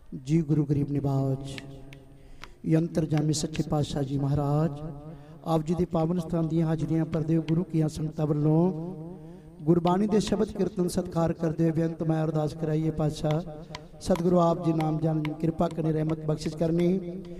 जी गुरु गरीब निवाज यंत्र जामी सच्चे पातशाह जी महाराज आप जी के पावन स्थान दी हाजरियां भरदे गुरु की संगतां वल्लों गुरबाणी के शब्द कीर्तन सत्कार करते हुए बेअंत मैं अरदास कराइए पातशाह सतगुरु आप जी नाम जान कृपा करनी रहमत बख्शिश करनी।